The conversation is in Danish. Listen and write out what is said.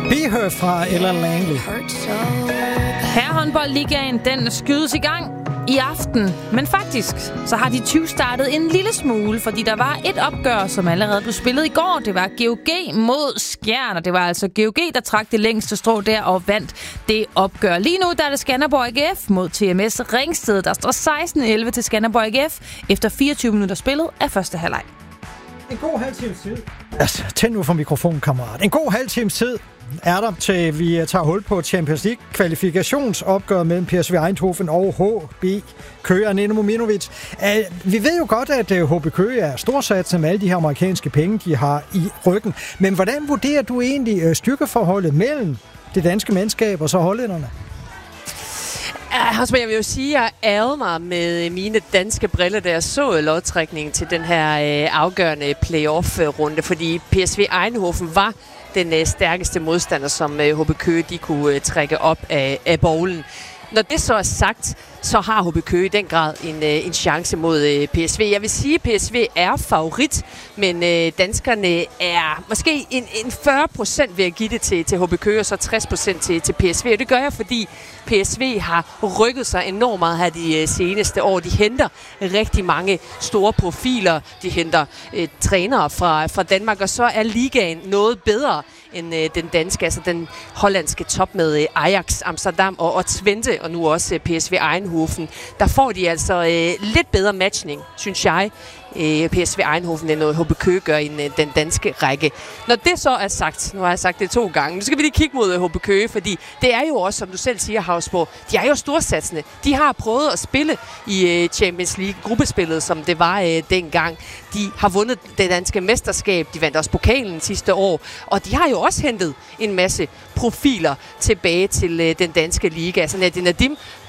Be Her fra Ella Langley. Herrehåndboldligaen, den skydes i gang i aften. Men faktisk, så har de 20 startet en lille smule, fordi der var et opgør, som allerede blev spillet i går. Det var GOG mod Skjern, og det var altså GOG, der trak det længste strå der og vandt det opgør. Lige nu der er det Skanderborg AGF mod TMS Ringsted. Der står 16-11 til Skanderborg AGF efter 24 minutter spillet af første halvleg. En god halv times tid. Altså, tænd nu for mikrofonen, kammerat. En god halv times tid er der til, vi tager hul på Champions League kvalifikationsopgøret mellem PSV Eindhoven og HB Køge og Neno Mominovic. Vi ved jo godt, at HB Køge er storsatsende med alle de her amerikanske penge, de har i ryggen. Men hvordan vurderer du egentlig styrkeforholdet mellem det danske mandskab og så hollænderne? Jeg vil jo sige, at jeg ærede mig med mine danske briller, da jeg så lodtrækningen til den her afgørende playoff-runde, fordi PSV Eindhoven var den stærkeste modstander, som HB Køge de kunne trække op af bowlen. Når det så er sagt, så har HB Køge i den grad en chance mod PSV. Jeg vil sige, at PSV er favorit, men danskerne er måske en 40% ved at give det til HB Køge, og så 60% til PSV. Og det gør jeg, fordi PSV har rykket sig enormt meget her de seneste år. De henter rigtig mange store profiler. De henter trænere fra Danmark, og så er ligaen noget bedre end den danske, altså den hollandske top med Ajax, Amsterdam og Twente, og nu også PSV Eindhoven. Der får de altså lidt bedre matchning, synes jeg, PSV Eindhoven end noget HB Køge gør i den danske række. Når det så er sagt, nu har jeg sagt det 2 gange, nu skal vi lige kigge mod HB Køge, fordi det er jo også, som du selv siger, Havsborg, de er jo storsatsende. De har prøvet at spille i Champions League gruppespillet, som det var dengang. De har vundet det danske mesterskab, de vandt også pokalen sidste år, og de har jo også hentet en masse profiler tilbage til den danske liga. Altså Nadim,